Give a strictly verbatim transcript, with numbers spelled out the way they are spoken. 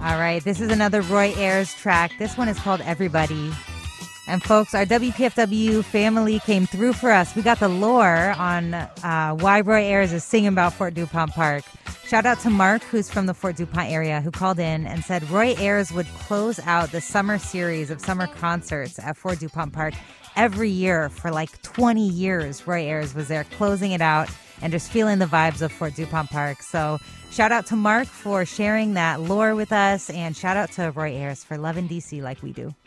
All right, this is another Roy Ayers track. This one is called Everybody. And folks, our W P F W family came through for us. We got the lore on uh, why Roy Ayers is singing about Fort DuPont Park. Shout out to Mark, who's from the Fort DuPont area, who called in and said Roy Ayers would close out the summer series of summer concerts at Fort DuPont Park every year for like twenty years. Roy Ayers was there closing it out and just feeling the vibes of Fort DuPont Park. So shout out to Mark for sharing that lore with us, and shout out to Roy Ayers for loving D C like we do.